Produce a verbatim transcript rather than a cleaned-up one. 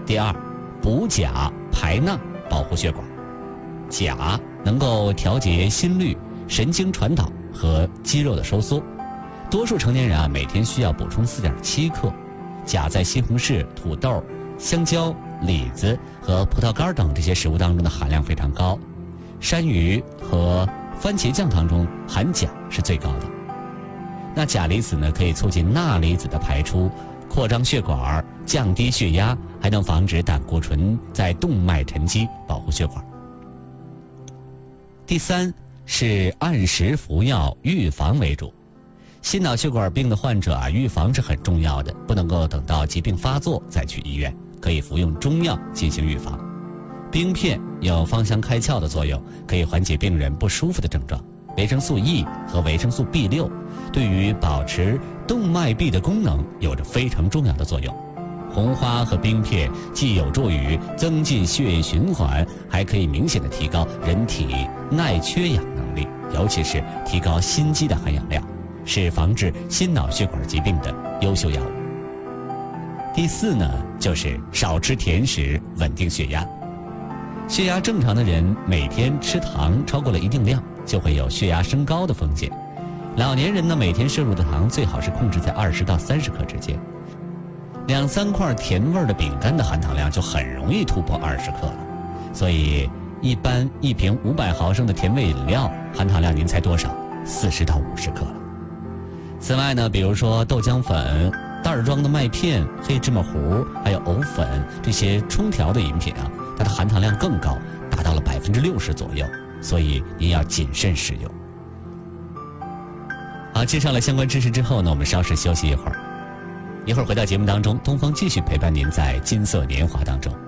第二，补钾排钠，保护血管。钾能够调节心率、神经传导和肌肉的收缩。多数成年人啊，每天需要补充 四点七 克。钾在西红柿、土豆、香蕉、李子和葡萄干等这些食物当中的含量非常高。山芋和番茄酱当中含钾是最高的。那钾离子呢，可以促进钠离子的排出，扩张血管，降低血压，还能防止胆固醇在动脉沉积，保护血管。第三是按时服药，预防为主。心脑血管病的患者啊，预防是很重要的，不能够等到疾病发作再去医院，可以服用中药进行预防。冰片有芳香开窍的作用，可以缓解病人不舒服的症状。维生素 E 和维生素 B 六 对于保持动脉壁的功能有着非常重要的作用。红花和冰片既有助于增进血液循环，还可以明显的提高人体耐缺氧能力，尤其是提高心肌的含氧量，是防治心脑血管疾病的优秀药物。第四呢，就是少吃甜食，稳定血压。血压正常的人每天吃糖超过了一定量，就会有血压升高的风险。老年人呢，每天摄入的糖最好是控制在二十到三十克之间。两三块甜味的饼干的含糖量就很容易突破二十克了，所以一般一瓶五百毫升的甜味饮料含糖量您猜多少？四十到五十克了。此外呢，比如说豆浆粉、袋儿装的麦片、黑芝麻糊，还有藕粉这些冲调的饮品啊，它的含糖量更高，达到了百分之六十左右，所以您要谨慎使用。好，介绍了相关知识之后呢，我们稍事休息一会儿，一会儿回到节目当中，东方继续陪伴您在金色年华当中。